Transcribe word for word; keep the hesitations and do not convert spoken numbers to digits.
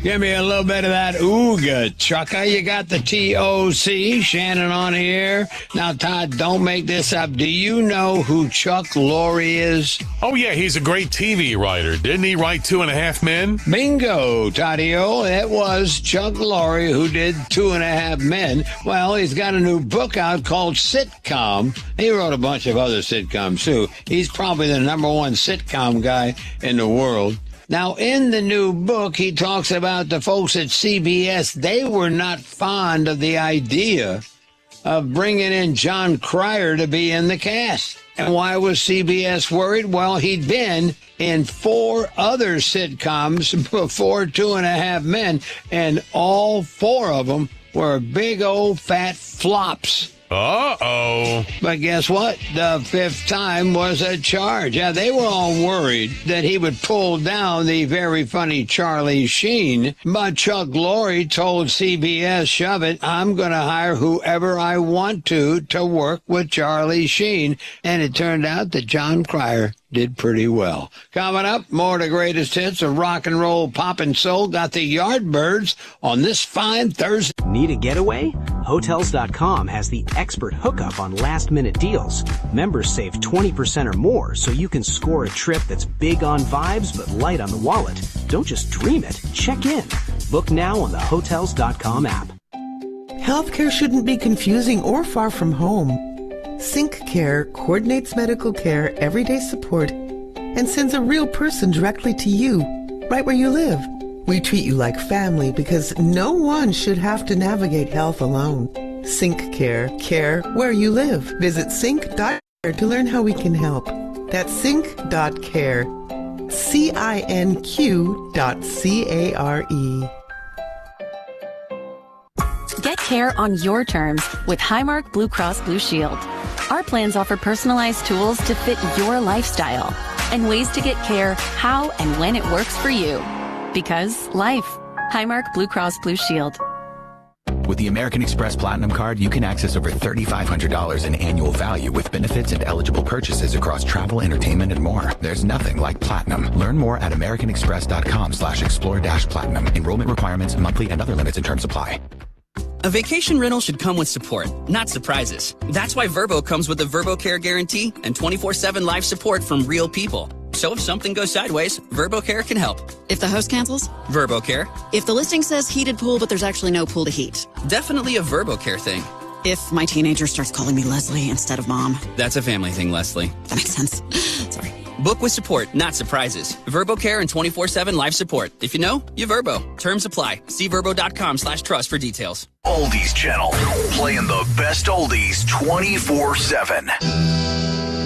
Give me a little bit of that ooga chucka. You got the T O C, Shannon on here. Now, Todd, don't make this up. Do you know who Chuck Lorre is? Oh, yeah, he's a great T V writer. Didn't he write Two and a Half Men? Bingo, Taddio. It was Chuck Lorre who did Two and a Half Men. Well, he's got a new book out called Sitcom. He wrote a bunch of other sitcoms, too. He's probably the number one sitcom guy in the world. Now, in the new book, he talks about the folks at C B S. They were not fond of the idea of bringing in John Cryer to be in the cast. And why was C B S worried? Well, he'd been in four other sitcoms before Two and a Half Men, and all four of them were big old fat flops. Uh-oh. But guess what? The fifth time was a charge. Yeah, they were all worried that he would pull down the very funny Charlie Sheen. But Chuck Lorre told C B S, shove it, I'm going to hire whoever I want to to work with Charlie Sheen. And it turned out that John Cryer did pretty well. Coming up, more of the greatest hits of rock and roll, pop, and soul. Got the Yardbirds on this fine Thursday. Need a getaway? Hotels dot com has the expert hookup on last-minute deals. Members save twenty percent or more, so you can score a trip that's big on vibes but light on the wallet. Don't just dream it. Check in. Book now on the Hotels dot com app. Healthcare shouldn't be confusing or far from home. Sync Care coordinates medical care, everyday support, and sends a real person directly to you, right where you live. We treat you like family because no one should have to navigate health alone. Sync Care, care where you live. Visit sync dot care to learn how we can help. That's sync dot care. C I N Q dot C A R E. Get care on your terms with Highmark Blue Cross Blue Shield. Our plans offer personalized tools to fit your lifestyle and ways to get care how and when it works for you. Because life. Highmark Blue Cross Blue Shield. With the American Express Platinum Card, you can access over three thousand five hundred dollars in annual value with benefits and eligible purchases across travel, entertainment, and more. There's nothing like Platinum. Learn more at americanexpress.com slash explore dash platinum. Enrollment requirements, monthly, and other limits and terms apply. A vacation rental should come with support, not surprises. That's why Verbo comes with a Verbo Care Guarantee and twenty-four seven live support from real people. So if something goes sideways, Verbo Care can help. If the host cancels? Verbo Care. If the listing says heated pool, but there's actually no pool to heat? Definitely a Verbo Care thing. If my teenager starts calling me Leslie instead of Mom? That's a family thing, Leslie. That makes sense. Sorry. Book with support, not surprises. Verbo Care and twenty-four seven live support. If you know, you Verbo. Terms apply. See verbo.com slash trust for details. Oldies Channel, playing the best oldies twenty-four seven.